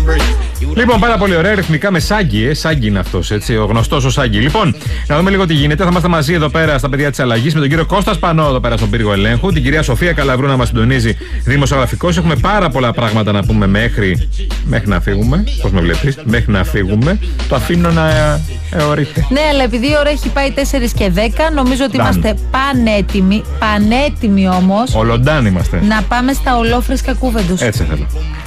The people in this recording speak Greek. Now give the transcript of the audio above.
Λοιπόν, πάρα πολύ ωραία, ρυθμικά με Σάγκη. Σάγκη είναι αυτός, έτσι, ο γνωστός ο Σάγκη. Λοιπόν, να δούμε λίγο τι γίνεται. Θα είμαστε μαζί εδώ πέρα στα παιδιά της αλλαγής με τον κύριο Κώστα Σπανό εδώ πέρα στον πύργο ελέγχου. Την κυρία Σοφία Καλαβρού να μας συντονίζει δημοσιογραφικός. Έχουμε πάρα πολλά πράγματα να πούμε μέχρι να φύγουμε. Πώς με βλέπεις, μέχρι να φύγουμε. Το αφήνω να εωρείται. Ναι, αλλά επειδή η ώρα έχει πάει 4 και 10, νομίζω ότι είμαστε πανέτοιμοι όμως. Ολοντάν είμαστε. Να πάμε στα ολόφρεσκα Κούβεντους. Έτσι θέλω.